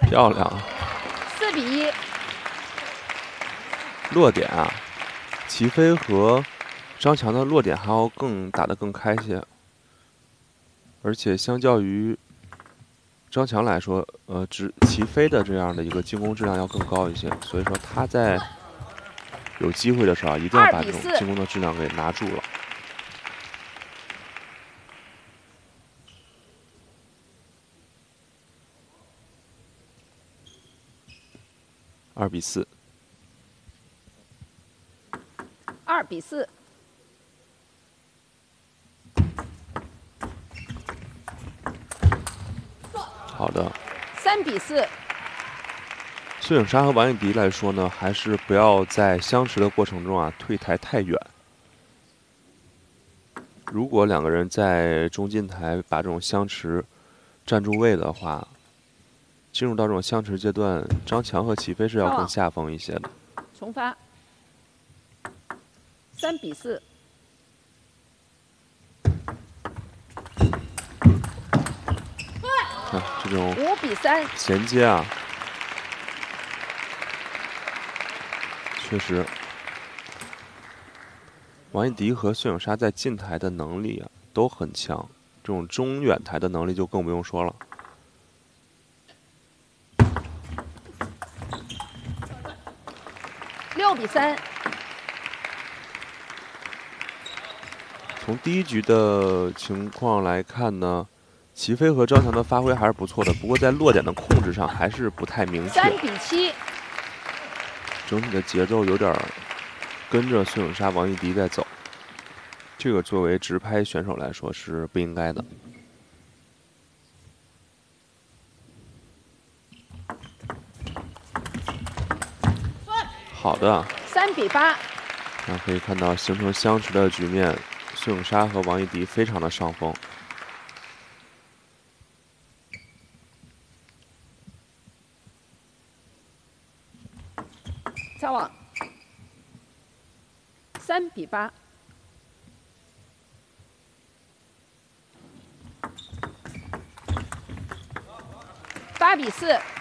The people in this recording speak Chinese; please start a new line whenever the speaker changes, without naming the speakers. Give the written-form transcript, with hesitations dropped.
漂亮。
4比1。
落点啊，齐飞和张强的落点还要打得更开些，而且相较于张强来说，齐飞的这样的一个进攻质量要更高一些，所以说他在有机会的时候啊，一定要把这种进攻的质量给拿住了。2比4。
2比4。
好的。
3比4。
孙颖莎和王艺迪来说呢，还是不要在相持的过程中啊退台太远。如果两个人在中近台把这种相持站住位的话，进入到这种相持阶段，张强和齐飞是要更下风一些的。
重发。3比4。
看这种
5比3。
衔接啊，确实，王艺迪和孙颖莎在近台的能力啊都很强，这种中远台的能力就更不用说了。
6比3。
从第一局的情况来看呢，齐飞和张强的发挥还是不错的，不过在落点的控制上还是不太明确。
3比7。
整体的节奏有点跟着孙颖莎、王艺迪在走，这个作为直拍选手来说是不应该的。好的。
3比8。
那可以看到形成相持的局面，孙颖莎和王艺迪非常的上风。
擦网。3比8。8比4。